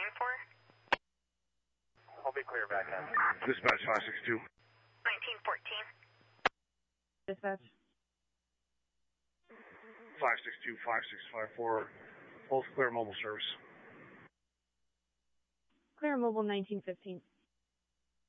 I'll be clear back then. Dispatch 562. 1914. Dispatch. 562, 5654. Both clear mobile service. Clear mobile 1915.